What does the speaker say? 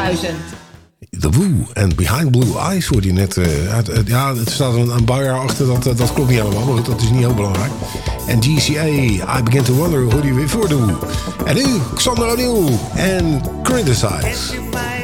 2000. The Who en Behind Blue Eyes hoorde je net. Ja, het staat een bouwjaar achter, dat klopt niet helemaal. Maar goed, dat is niet heel belangrijk. En GCA, I Begin to Wonder, hoorde je weer voor The Who. En nu, Xander O'Neill en Criticize.